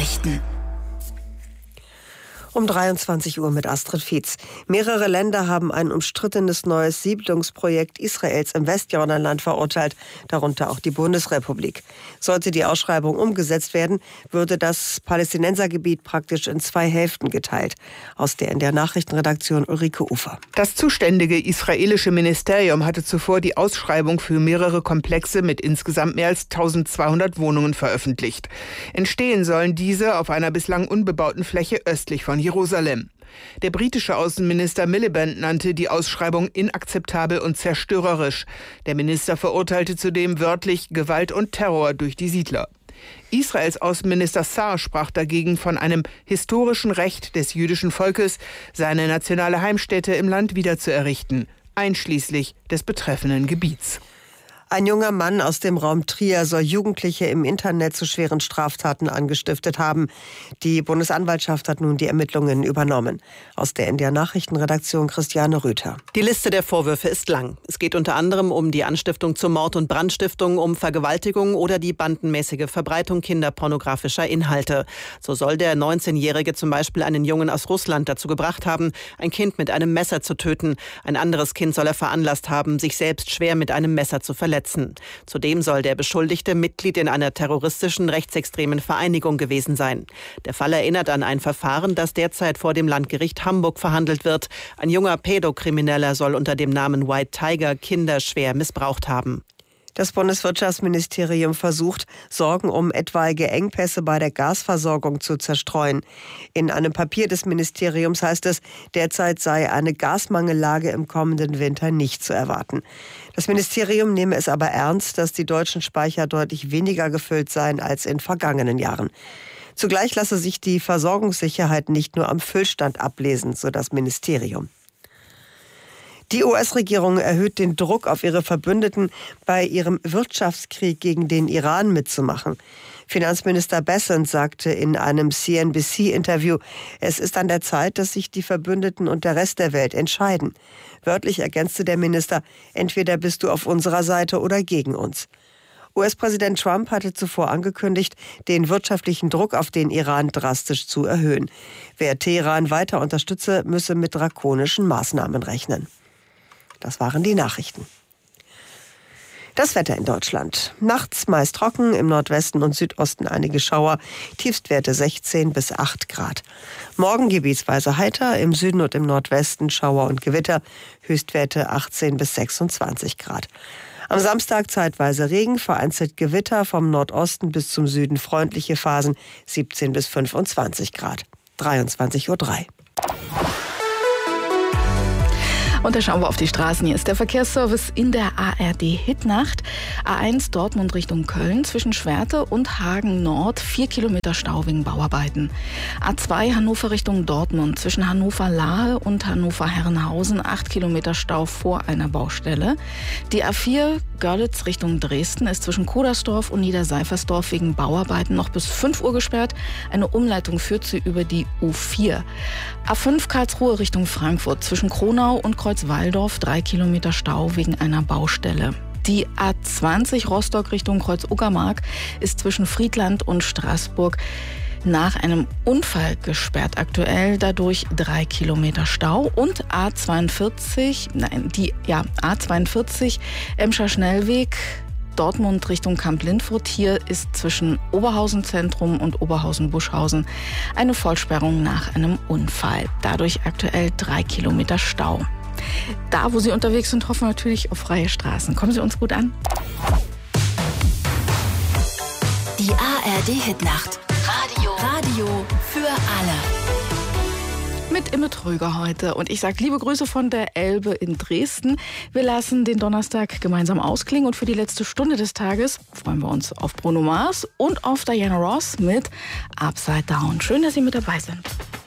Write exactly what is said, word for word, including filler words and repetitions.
Nachrichten. Um dreiundzwanzig Uhr mit Astrid Fietz. Mehrere Länder haben ein umstrittenes neues Siedlungsprojekt Israels im Westjordanland verurteilt, darunter auch die Bundesrepublik. Sollte die Ausschreibung umgesetzt werden, würde das Palästinensergebiet praktisch in zwei Hälften geteilt. Aus der in der Nachrichtenredaktion Ulrike Ufer. Das zuständige israelische Ministerium hatte zuvor die Ausschreibung für mehrere Komplexe mit insgesamt mehr als eintausendzweihundert Wohnungen veröffentlicht. Entstehen sollen diese auf einer bislang unbebauten Fläche östlich von Jerusalem. Der britische Außenminister Miliband nannte die Ausschreibung inakzeptabel und zerstörerisch. Der Minister verurteilte zudem wörtlich Gewalt und Terror durch die Siedler. Israels Außenminister Saar sprach dagegen von einem historischen Recht des jüdischen Volkes, seine nationale Heimstätte im Land wiederzuerrichten, einschließlich des betreffenden Gebiets. Ein junger Mann aus dem Raum Trier soll Jugendliche im Internet zu schweren Straftaten angestiftet haben. Die Bundesanwaltschaft hat nun die Ermittlungen übernommen. Aus der N D R-Nachrichtenredaktion Christiane Rüther. Die Liste der Vorwürfe ist lang. Es geht unter anderem um die Anstiftung zur Mord- und Brandstiftung, um Vergewaltigung oder die bandenmäßige Verbreitung kinderpornografischer Inhalte. So soll der neunzehnjährige zum Beispiel einen Jungen aus Russland dazu gebracht haben, ein Kind mit einem Messer zu töten. Ein anderes Kind soll er veranlasst haben, sich selbst schwer mit einem Messer zu verletzen. Zudem soll der Beschuldigte Mitglied in einer terroristischen rechtsextremen Vereinigung gewesen sein. Der Fall erinnert an ein Verfahren, das derzeit vor dem Landgericht Hamburg verhandelt wird. Ein junger Pädokrimineller soll unter dem Namen White Tiger Kinder schwer missbraucht haben. Das Bundeswirtschaftsministerium versucht, Sorgen um etwaige Engpässe bei der Gasversorgung zu zerstreuen. In einem Papier des Ministeriums heißt es, derzeit sei eine Gasmangellage im kommenden Winter nicht zu erwarten. Das Ministerium nehme es aber ernst, dass die deutschen Speicher deutlich weniger gefüllt seien als in vergangenen Jahren. Zugleich lasse sich die Versorgungssicherheit nicht nur am Füllstand ablesen, so das Ministerium. Die U S-Regierung erhöht den Druck auf ihre Verbündeten, bei ihrem Wirtschaftskrieg gegen den Iran mitzumachen. Finanzminister Bessent sagte in einem C N B C-Interview, es ist an der Zeit, dass sich die Verbündeten und der Rest der Welt entscheiden. Wörtlich ergänzte der Minister, entweder bist du auf unserer Seite oder gegen uns. U S-Präsident Trump hatte zuvor angekündigt, den wirtschaftlichen Druck auf den Iran drastisch zu erhöhen. Wer Teheran weiter unterstütze, müsse mit drakonischen Maßnahmen rechnen. Das waren die Nachrichten. Das Wetter in Deutschland. Nachts meist trocken, im Nordwesten und Südosten einige Schauer, Tiefstwerte sechzehn bis acht Grad. Morgen gebietsweise heiter, im Süden und im Nordwesten Schauer und Gewitter, Höchstwerte achtzehn bis sechsundzwanzig Grad. Am Samstag zeitweise Regen, vereinzelt Gewitter, vom Nordosten bis zum Süden freundliche Phasen, siebzehn bis fünfundzwanzig Grad. dreiundzwanzig Uhr drei. Und da schauen wir auf die Straßen. Hier ist der Verkehrsservice in der A R D-Hitnacht. A eins Dortmund Richtung Köln zwischen Schwerte und Hagen Nord. Vier Kilometer Stau wegen Bauarbeiten. A zwei Hannover Richtung Dortmund zwischen Hannover-Lahe und Hannover-Herrenhausen. Acht Kilometer Stau vor einer Baustelle. Die A vier Görlitz Richtung Dresden ist zwischen Kodersdorf und Niederseifersdorf wegen Bauarbeiten noch bis fünf Uhr gesperrt. Eine Umleitung führt sie über die U vier. A fünf Karlsruhe Richtung Frankfurt zwischen Kronau und Kreuzwaldorf. Drei Kilometer Stau wegen einer Baustelle. Die A zwanzig Rostock Richtung Kreuz-Uckermark ist zwischen Friedland und Straßburg nach einem Unfall gesperrt. Aktuell dadurch drei Kilometer Stau. Und A zweiundvierzig, nein, die, ja, A zweiundvierzig Emscher Schnellweg Dortmund Richtung Kamp-Lindfurt. Hier ist zwischen Oberhausen Zentrum und Oberhausen-Buschhausen eine Vollsperrung nach einem Unfall. Dadurch aktuell drei Kilometer Stau. Da, wo Sie unterwegs sind, hoffen wir natürlich auf freie Straßen. Kommen Sie uns gut an. Die A R D-Hitnacht. Radio. Radio für alle. Mit Imme Tröger heute. Und ich sage liebe Grüße von der Elbe in Dresden. Wir lassen den Donnerstag gemeinsam ausklingen. Und für die letzte Stunde des Tages freuen wir uns auf Bruno Mars und auf Diana Ross mit Upside Down. Schön, dass Sie mit dabei sind.